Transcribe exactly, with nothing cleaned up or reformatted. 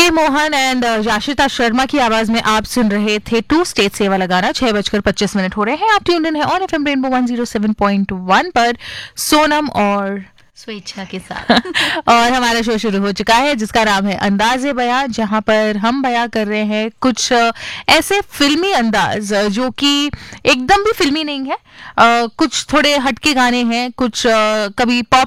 के मोहन एंड याशिता शर्मा की आवाज में आप सुन रहे थे टू स्टेट से वाला गाना। छह बजकर पच्चीस मिनट हो रहे हैं। आप ट्यून्ड इन है on FM rainbow one zero seven point one पर सोनम और स्वेच्छा के साथ और हमारा शो शुरू हो चुका है जिसका नाम है अंदाज़े बयां, जहां पर हम बयां कर रहे हैं कुछ अ, ऐसे फिल्मी अंदाज अ, जो कि एकदम भी फिल्मी नहीं है। अ, कुछ थोड़े हटके गाने हैं, कुछ अ, कभी पॉप